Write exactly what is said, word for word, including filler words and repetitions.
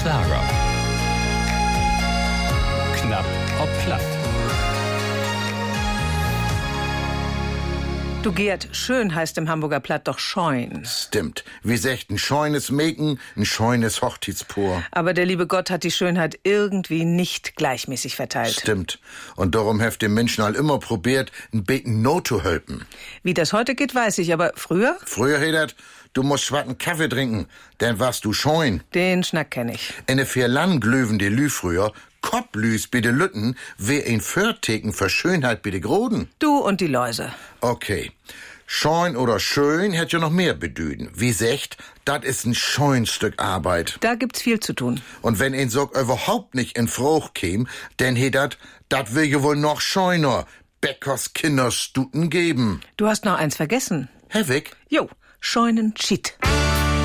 Schlager. Knapp ob platt. Du Gerd, schön heißt im Hamburger Platt doch Scheun. Stimmt. Wie sagt ein scheunes Mäken, ein scheunes Hochzeitspaar. Aber der liebe Gott hat die Schönheit irgendwie nicht gleichmäßig verteilt. Stimmt. Und darum hat den Menschen halt immer probiert, ein Beten no zu helfen. Wie das heute geht, weiß ich, aber früher? Früher hedert, du musst schwarzen Kaffee trinken, dann warst du scheun. Den Schnack kenn ich. In de vier Land glöwen de Lü früher, Kopplüs bi de Lütten, wer ein Förteken für Schönheit bi de Groden. Du und die Läuse. Okay. Scheun oder schön hätt ja noch mehr bedüden. Wie secht, dat is ein Scheunstück Arbeit. Da gibt's viel zu tun. Und wenn ein Sock überhaupt nicht in Frucht käm, denn he dat, dat will ja wohl noch scheuner Bäckers Kinderstuten geben. Du hast noch eins vergessen. Hevig? Jo, Scheunenschied.